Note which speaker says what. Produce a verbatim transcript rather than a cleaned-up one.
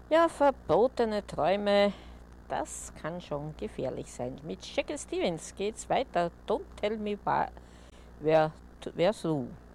Speaker 1: Ja, verbotene Träume, das kann schon gefährlich sein. Mit Shakin' Stevens geht's weiter. Don't tell me why, where, to, where's Lou.